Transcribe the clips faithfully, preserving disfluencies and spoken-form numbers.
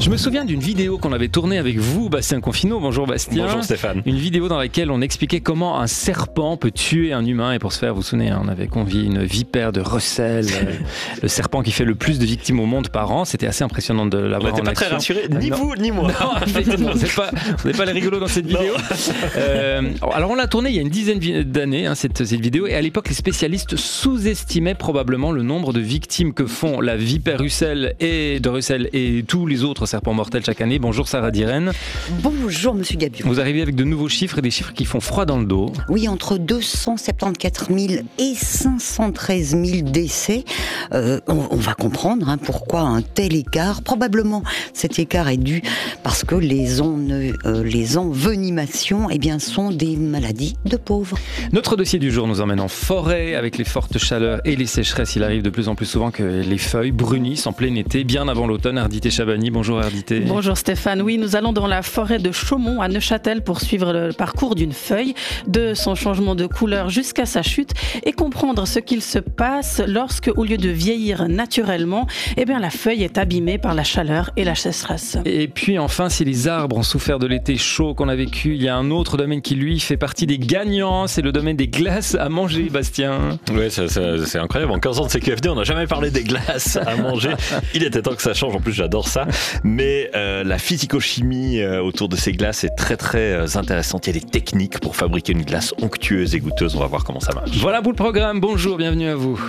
Je me souviens d'une vidéo qu'on avait tournée avec vous, Bastien Confinot. Bonjour Bastien. Bonjour Stéphane. Une vidéo dans laquelle on expliquait comment un serpent peut tuer un humain. Et pour ce faire, vous vous souvenez, on avait convié une vipère de Russell, le serpent qui fait le plus de victimes au monde par an. C'était assez impressionnant de l'avoir en action. On n'était pas très rassurés, ni euh, vous ni moi. Non, effectivement, on n'est pas, on n'est pas les rigolos dans cette vidéo. Euh, alors on l'a tournée il y a une dizaine d'années, hein, cette, cette vidéo. Et à l'époque, les spécialistes sous-estimaient probablement le nombre de victimes que font la vipère Russell et de Russell et tous les autres serpents mortels chaque année. Bonjour Sarah Diren. Bonjour Monsieur Gabiou. Vous arrivez avec de nouveaux chiffres et des chiffres qui font froid dans le dos. Oui, entre deux cent soixante-quatorze mille et cinq cent treize mille décès. Euh, on, on va comprendre hein, pourquoi un tel écart. Probablement cet écart est dû parce que les, on, euh, les envenimations eh bien, sont des maladies de pauvres. Notre dossier du jour nous emmène en forêt. Avec les fortes chaleurs et les sécheresses, il arrive de plus en plus souvent que les feuilles brunissent en plein été, bien avant l'automne. Ardité Chabani, bonjour Ardité. Bonjour Stéphane, oui, nous allons dans la forêt de Chaumont à Neuchâtel pour suivre le parcours d'une feuille, de son changement de couleur jusqu'à sa chute et comprendre ce qu'il se passe lorsque, au lieu de vieillir naturellement, eh bien la feuille est abîmée par la chaleur et la sécheresse. Et puis enfin, si les arbres ont souffert de l'été chaud qu'on a vécu, il y a un autre domaine qui lui fait partie des gagnants, c'est le domaine des glaces à manger, Bastien. Oui, c'est, c'est, c'est incroyable. En quinze ans de C Q F D, on n'a jamais parlé des glaces à manger. Il était temps que ça change, en plus j'adore ça. Mais euh, la physico-chimie euh, autour de ces glaces est très très euh, intéressante. Il y a des techniques pour fabriquer une glace onctueuse et goûteuse. On va voir comment ça marche. Voilà pour le programme. Bonjour, bienvenue à vous.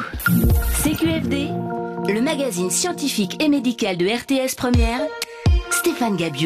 C Q F D, le magazine scientifique et médical de R T S Première, Stéphane Gabiou.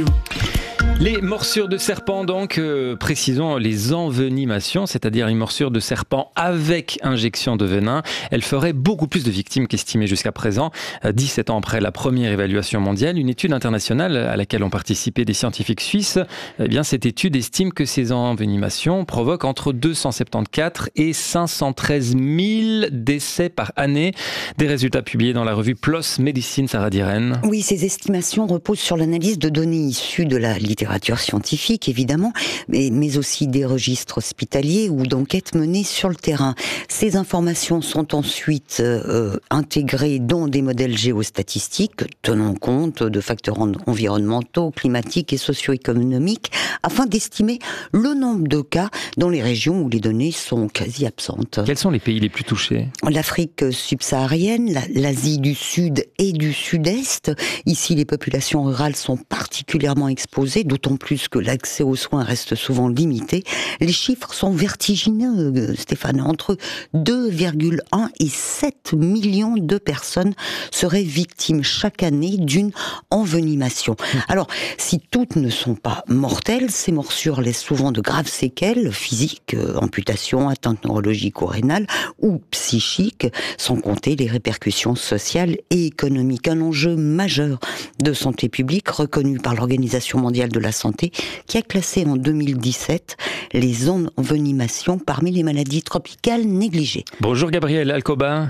Les morsures de serpent, donc, euh, précisons les envenimations, c'est-à-dire une morsure de serpent avec injection de venin. Elle ferait beaucoup plus de victimes qu'estimées jusqu'à présent. Euh, dix-sept ans après la première évaluation mondiale, une étude internationale à laquelle ont participé des scientifiques suisses, eh bien, cette étude estime que ces envenimations provoquent entre deux cent soixante-quatorze et cinq cent treize mille décès par année. Des résultats publiés dans la revue PLOS Medicine, Sarah Diren. Oui, ces estimations reposent sur l'analyse de données issues de la littérature scientifique, évidemment, mais, mais aussi des registres hospitaliers ou d'enquêtes menées sur le terrain. Ces informations sont ensuite euh, intégrées dans des modèles géostatistiques tenant compte de facteurs environnementaux, climatiques et socio-économiques afin d'estimer le nombre de cas dans les régions où les données sont quasi absentes. Quels sont les pays les plus touchés ? L'Afrique subsaharienne, la, l'Asie du Sud et du Sud-Est. Ici, les populations rurales sont particulièrement exposées, d'autant plus que l'accès aux soins reste souvent limité. Les chiffres sont vertigineux, Stéphane. Entre deux virgule un et sept millions de personnes seraient victimes chaque année d'une envenimation. Alors, si toutes ne sont pas mortelles, ces morsures laissent souvent de graves séquelles physiques, euh, amputation, atteinte neurologique ou rénale, ou psychiques, sans compter les répercussions sociales et économiques. Un enjeu majeur de santé publique reconnu par l'Organisation mondiale de la santé, qui a classé en deux mille dix-sept les envenimations parmi les maladies tropicales négligées. Bonjour Gabriel Alcoba.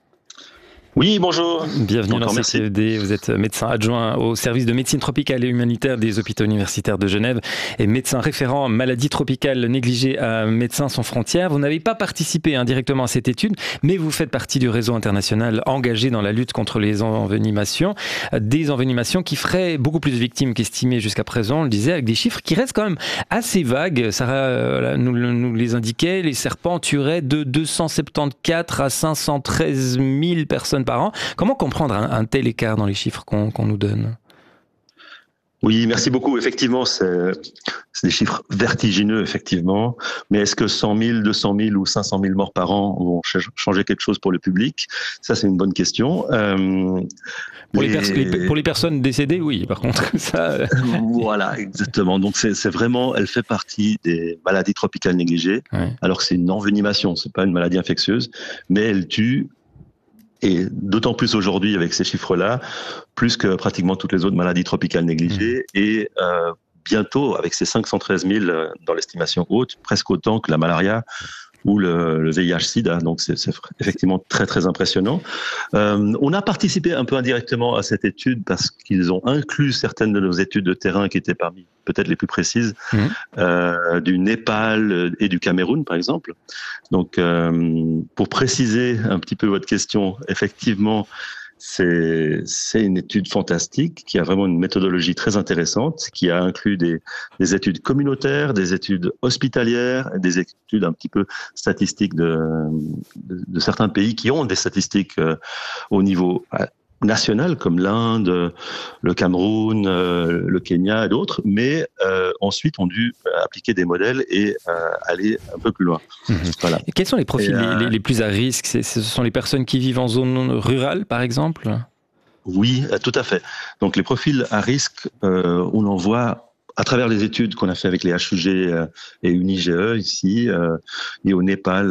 Oui, bonjour. Bienvenue Encore dans C Q F D. Vous êtes médecin adjoint au service de médecine tropicale et humanitaire des hôpitaux universitaires de Genève et médecin référent maladies tropicales négligées à Médecins sans frontières. Vous n'avez pas participé hein, directement à cette étude, mais vous faites partie du réseau international engagé dans la lutte contre les envenimations. Des envenimations qui feraient beaucoup plus de victimes qu'estimées jusqu'à présent, on le disait, avec des chiffres qui restent quand même assez vagues. Sarah euh, nous, nous les indiquait, les serpents tueraient de deux cent soixante-quatorze à cinq cent treize mille personnes par an. Comment comprendre un, un tel écart dans les chiffres qu'on, qu'on nous donne ? Oui, merci beaucoup. Effectivement, c'est, c'est des chiffres vertigineux, effectivement. Mais est-ce que cent mille, deux cent mille ou cinq cent mille morts par an vont ch- changer quelque chose pour le public ? Ça, c'est une bonne question. Euh, pour, les... les... Pers- les, pour les personnes décédées, oui, par contre. Ça... Voilà, exactement. Donc, c'est, c'est vraiment, elle fait partie des maladies tropicales négligées, ouais. Alors que c'est une envenimation, c'est pas une maladie infectieuse, mais elle tue. Et d'autant plus aujourd'hui avec ces chiffres-là, plus que pratiquement toutes les autres maladies tropicales négligées, mmh. et euh, bientôt avec ces cinq cent treize mille dans l'estimation haute, presque autant que la malaria ou le, le V I H-Sida. Donc c'est, c'est effectivement très très impressionnant. Euh, on a participé un peu indirectement à cette étude parce qu'ils ont inclus certaines de nos études de terrain qui étaient parmi peut-être les plus précises, mmh. euh, du Népal et du Cameroun par exemple. Donc euh, pour préciser un petit peu votre question, effectivement, C'est, c'est une étude fantastique qui a vraiment une méthodologie très intéressante, qui a inclus des, des études communautaires, des études hospitalières, des études un petit peu statistiques de, de, de certains pays qui ont des statistiques euh, au niveau national, comme l'Inde, le Cameroun, euh, le Kenya et d'autres, mais euh, ensuite ont dû appliquer des modèles et euh, aller un peu plus loin. Mmh. Voilà. Et quels sont les profils et, euh, les, les plus à risque? c'est, Ce sont les personnes qui vivent en zone rurale, par exemple? Oui, tout à fait. Donc les profils à risque, euh, on en voit à travers les études qu'on a fait avec les H U G et U N I G E ici, euh, et au Népal,